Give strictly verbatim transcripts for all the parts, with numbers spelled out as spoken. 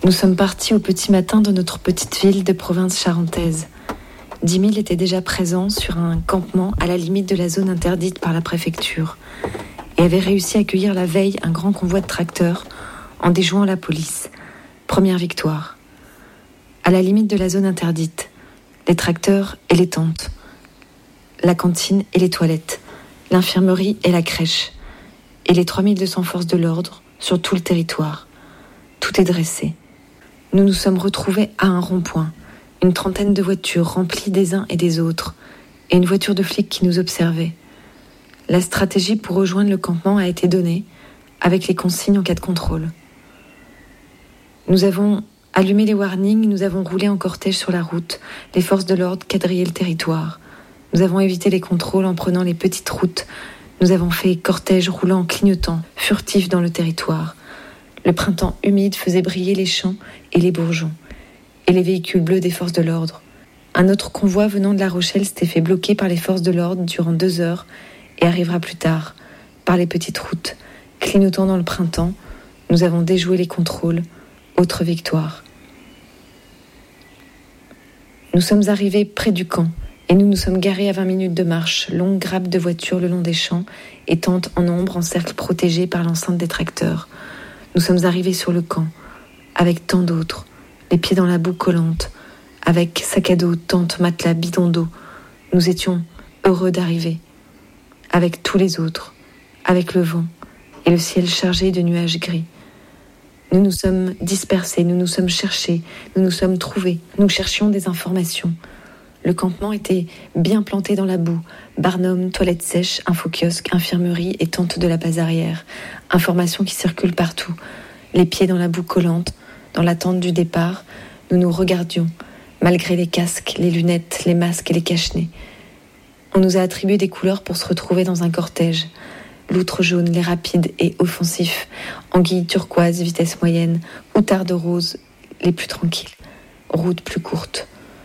Nous sommes partis au petit matin de notre petite ville de province charentaise. Dix mille étaient déjà présents sur un campement à la limite de la zone interdite par la préfecture et avaient réussi à accueillir la veille un grand convoi de tracteurs en déjouant la police. Première victoire. À la limite de la zone interdite, les tracteurs et les tentes, la cantine et les toilettes, l'infirmerie et la crèche, et les trois mille deux cents forces de l'ordre sur tout le territoire. Tout est dressé. Nous nous sommes retrouvés à un rond-point, une trentaine de voitures remplies des uns et des autres, et une voiture de flic qui nous observait. La stratégie pour rejoindre le campement a été donnée, avec les consignes en cas de contrôle. Nous avons allumé les warnings, nous avons roulé en cortège sur la route, les forces de l'ordre quadrillaient le territoire. Nous avons évité les contrôles en prenant les petites routes. Nous avons fait cortège roulant en clignotant, furtif dans le territoire. Le printemps humide faisait briller les champs et les bourgeons, et les véhicules bleus des forces de l'ordre. Un autre convoi venant de La Rochelle s'était fait bloquer par les forces de l'ordre durant deux heures et arrivera plus tard, par les petites routes. Clignotant dans le printemps, nous avons déjoué les contrôles. Autre victoire. Nous sommes arrivés près du camp et nous nous sommes garés à vingt minutes de marche, longue grappe de voitures le long des champs et tentes en ombre en cercle protégé par l'enceinte des tracteurs. Nous sommes arrivés sur le camp, avec tant d'autres, les pieds dans la boue collante, avec sac à dos, tente, matelas, bidon d'eau. Nous étions heureux d'arriver, avec tous les autres, avec le vent et le ciel chargé de nuages gris. Nous nous sommes dispersés, nous nous sommes cherchés, nous nous sommes trouvés, nous cherchions des informations. Le campement était bien planté dans la boue. Barnum, toilettes sèches, infokiosque, infirmerie et tente de la base arrière. Informations qui circulent partout. Les pieds dans la boue collante, dans l'attente du départ, nous nous regardions, malgré les casques, les lunettes, les masques et les cache-nez. On nous a attribué des couleurs pour se retrouver dans un cortège. Loutre jaune, les rapides et offensifs. Anguille turquoise, vitesse moyenne. Outarde rose, les plus tranquilles. Route plus courte.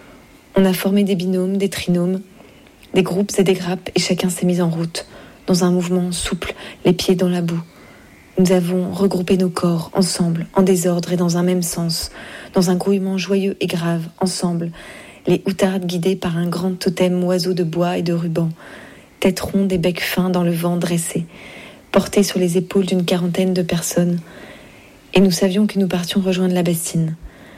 On a formé des binômes, des trinômes, des groupes et des grappes, et chacun s'est mis en route, dans un mouvement souple, les pieds dans la boue. Nous avons regroupé nos corps, ensemble, en désordre et dans un même sens, dans un grouillement joyeux et grave, ensemble, les outardes guidées par un grand totem oiseau de bois et de ruban, tête ronde et bec fin dans le vent dressé, portés sur les épaules d'une quarantaine de personnes, et nous savions que nous partions rejoindre la bassine,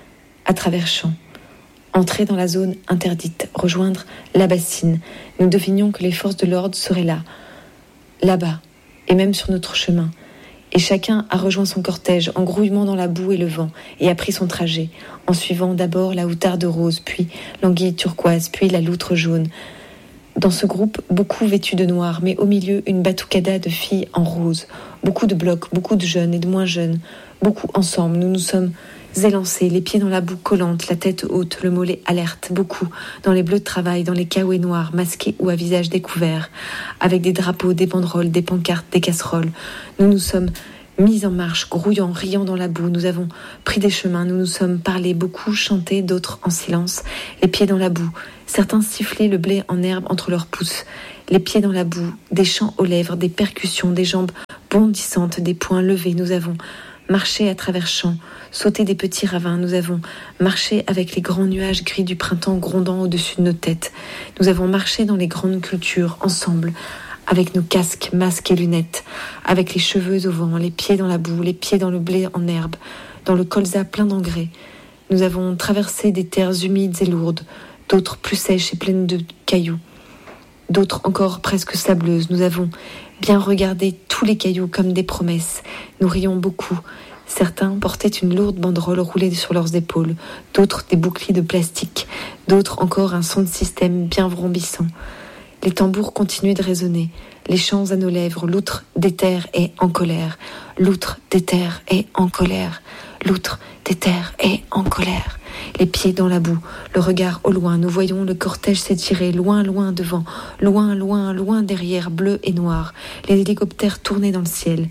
à travers champs. Entrer dans la zone interdite, rejoindre la bassine. Nous devinions que les forces de l'ordre seraient là, là-bas, et même sur notre chemin. Et chacun a rejoint son cortège en grouillement dans la boue et le vent, et a pris son trajet, en suivant d'abord la outarde rose, puis l'anguille turquoise, puis la loutre jaune. Dans ce groupe, beaucoup vêtus de noir, mais au milieu, une batucada de filles en rose. Beaucoup de blocs, beaucoup de jeunes et de moins jeunes. Beaucoup ensemble, nous nous sommes élancés, les pieds dans la boue collante, la tête haute, le mollet alerte. Beaucoup, dans les bleus de travail, dans les caouets noirs, masqués ou à visage découvert, avec des drapeaux, des banderoles, des pancartes, des casseroles. Nous nous sommes mis en marche, grouillant, riant dans la boue. Nous avons pris des chemins, nous nous sommes parlé, beaucoup chanté, d'autres en silence, les pieds dans la boue. Certains sifflaient le blé en herbe entre leurs pouces, les pieds dans la boue, des chants aux lèvres, des percussions, des jambes bondissantes, des poings levés. Nous avons marché à travers champs, sauté des petits ravins. Nous avons marché avec les grands nuages gris du printemps grondant au-dessus de nos têtes. Nous avons marché dans les grandes cultures, ensemble, avec nos casques, masques et lunettes, avec les cheveux au vent, les pieds dans la boue, les pieds dans le blé en herbe, dans le colza plein d'engrais. Nous avons traversé des terres humides et lourdes, d'autres plus sèches et pleines de cailloux, d'autres encore presque sableuses. Nous avons bien regardé tous les cailloux comme des promesses. Nous rions beaucoup. Certains portaient une lourde banderole roulée sur leurs épaules, d'autres des boucliers de plastique, d'autres encore un son de système bien vrombissant. Les tambours continuaient de résonner, les chants à nos lèvres. L'outre déterre et en colère, l'outre déterre et en colère, l'outre déterre et en colère. Les pieds dans la boue, le regard au loin, nous voyons le cortège s'étirer, loin, loin devant, loin, loin, loin derrière, bleu et noir, les hélicoptères tournaient dans le ciel.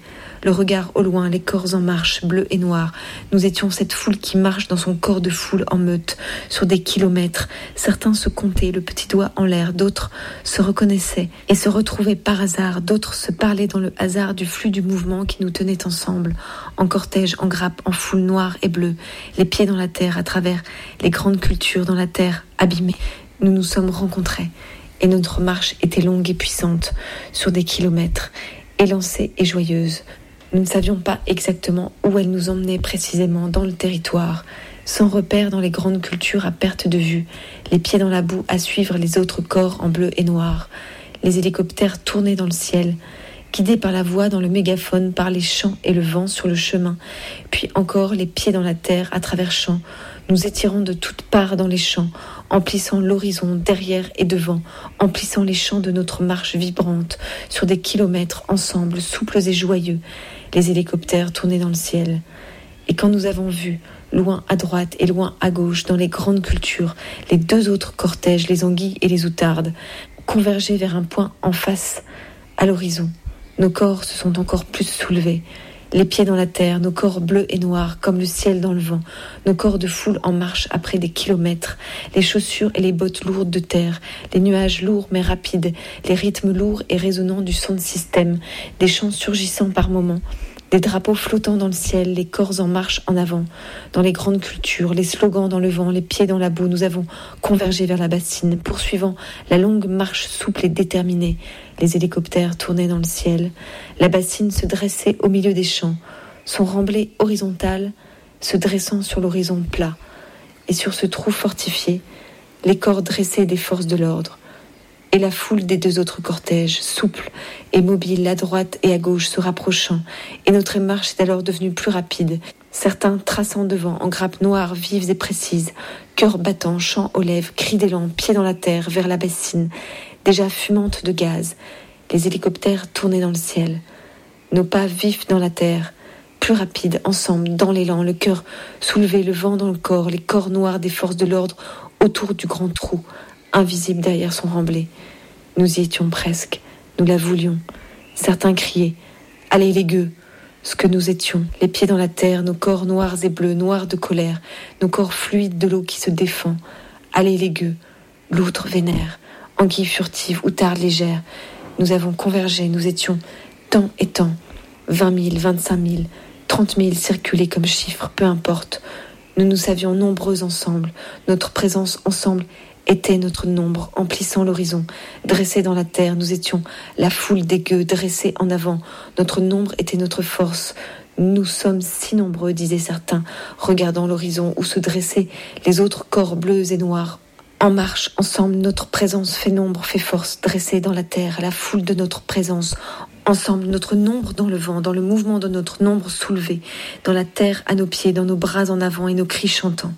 le regard au loin, les corps en marche, bleus et noirs. Nous étions cette foule qui marche dans son corps de foule en meute, sur des kilomètres. Certains se comptaient, le petit doigt en l'air, d'autres se reconnaissaient et se retrouvaient par hasard, d'autres se parlaient dans le hasard du flux du mouvement qui nous tenait ensemble, en cortège, en grappe, en foule noire et bleue, les pieds dans la terre, à travers les grandes cultures, dans la terre abîmée. Nous nous sommes rencontrés, et notre marche était longue et puissante, sur des kilomètres, élancée et joyeuse. Nous ne savions pas exactement où elle nous emmenait précisément dans le territoire, sans repère dans les grandes cultures à perte de vue, les pieds dans la boue à suivre les autres corps en bleu et noir, les hélicoptères tournaient dans le ciel, guidés par la voix dans le mégaphone, par les chants et le vent sur le chemin, puis encore les pieds dans la terre à travers champs, nous étirons de toutes parts dans les champs, emplissant l'horizon derrière et devant, emplissant les champs de notre marche vibrante, sur des kilomètres ensemble, souples et joyeux, les hélicoptères tournaient dans le ciel. Et quand nous avons vu, loin à droite et loin à gauche, dans les grandes cultures, les deux autres cortèges, les anguilles et les outardes, converger vers un point en face, à l'horizon, nos corps se sont encore plus soulevés, les pieds dans la terre, nos corps bleus et noirs comme le ciel dans le vent, nos corps de foule en marche après des kilomètres, les chaussures et les bottes lourdes de terre, les nuages lourds mais rapides, les rythmes lourds et résonnants du son de système, des chants surgissant par moments, des drapeaux flottant dans le ciel, les corps en marche en avant, dans les grandes cultures, les slogans dans le vent, les pieds dans la boue, nous avons convergé vers la bassine, poursuivant la longue marche souple et déterminée. Les hélicoptères tournaient dans le ciel, la bassine se dressait au milieu des champs, son remblai horizontal se dressant sur l'horizon plat, et sur ce trou fortifié, les corps dressés des forces de l'ordre, et la foule des deux autres cortèges, souple et mobile à droite et à gauche, se rapprochant, et notre marche est alors devenue plus rapide, certains traçant devant en grappes noires, vives et précises, cœurs battants, chants aux lèvres, cris d'élan, pieds dans la terre, vers la bassine, déjà fumante de gaz. Les hélicoptères tournaient dans le ciel, nos pas vifs dans la terre, plus rapides, ensemble, dans l'élan, le cœur soulevé, le vent dans le corps, les corps noirs des forces de l'ordre autour du grand trou, invisible derrière son remblai. Nous y étions presque, nous la voulions. Certains criaient « Allez les gueux !» Ce que nous étions, les pieds dans la terre, nos corps noirs et bleus, noirs de colère, nos corps fluides de l'eau qui se défend. Allez les gueux, loutre vénère, anguille furtive, outarde légère. Nous avons convergé, nous étions tant et tant, vingt mille, vingt-cinq mille, trente mille circulés comme chiffres, peu importe. Nous nous savions nombreux ensemble, notre présence ensemble était notre nombre, emplissant l'horizon, dressés dans la terre, nous étions la foule des gueux, dressés en avant, notre nombre était notre force, nous sommes si nombreux, disaient certains, regardant l'horizon où se dressaient les autres corps bleus et noirs. En marche, ensemble, notre présence fait nombre, fait force, dressés dans la terre, la foule de notre présence, ensemble, notre nombre dans le vent, dans le mouvement de notre nombre soulevé, dans la terre à nos pieds, dans nos bras en avant et nos cris chantants.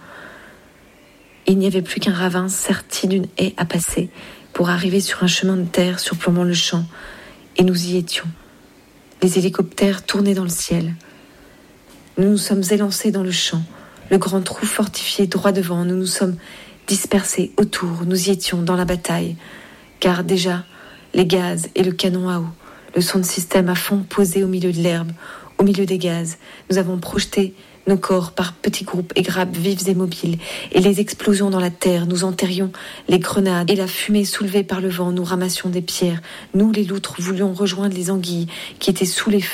Il n'y avait plus qu'un ravin serti d'une haie à passer pour arriver sur un chemin de terre surplombant le champ, et nous y étions. Les hélicoptères tournaient dans le ciel. Nous nous sommes élancés dans le champ, le grand trou fortifié droit devant, nous nous sommes dispersés autour, nous y étions dans la bataille, car déjà, les gaz et le canon à eau, le son de système à fond posé au milieu de l'herbe, au milieu des gaz, nous avons projeté nos corps par petits groupes et grappes vives et mobiles, et les explosions dans la terre, nous enterrions les grenades, et la fumée soulevée par le vent, nous ramassions des pierres. Nous, les loutres, voulions rejoindre les anguilles qui étaient sous les feux